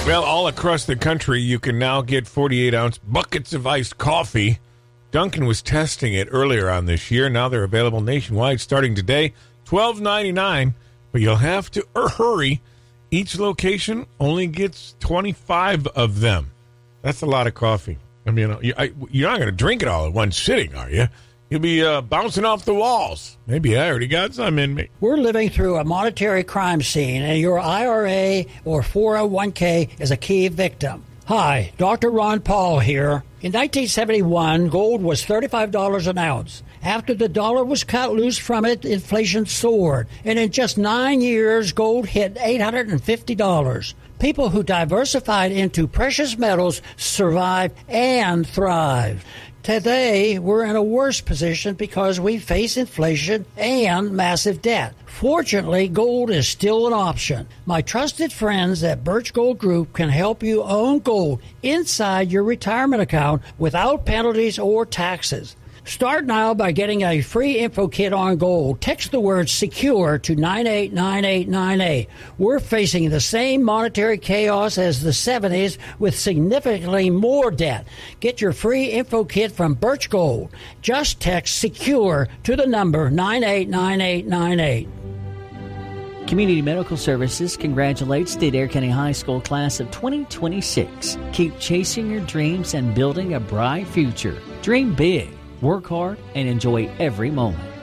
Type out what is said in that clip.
Well, all across the country, you can now get 48-ounce buckets of iced coffee. Dunkin' was testing it earlier on this year. Now they're available nationwide starting today, $12.99. But you'll have to hurry. Each location only gets 25 of them. That's a lot of coffee. I mean, you're not going to drink it all at one sitting, are you? You'll be bouncing off the walls. Maybe I already got some in me. We're living through a monetary crime scene, and your IRA or 401k is a key victim. Hi, Dr. Ron Paul here. In 1971, gold was $35 an ounce. After the dollar was cut loose from it, inflation soared. And in just 9 years, gold hit $850. People who diversified into precious metals survived and thrived. Today, we're in a worse position because we face inflation and massive debt. Fortunately, gold is still an option. My trusted friends at Birch Gold Group can help you own gold inside your retirement account without penalties or taxes. Start now by getting a free info kit on gold. Text the word SECURE to 989898. We're facing the same monetary chaos as the 70s with significantly more debt. Get your free info kit from Birch Gold. Just text SECURE to the number 989898. Community Medical Services congratulates the Adair County High School class of 2026. Keep chasing your dreams and building a bright future. Dream big. Work hard and enjoy every moment.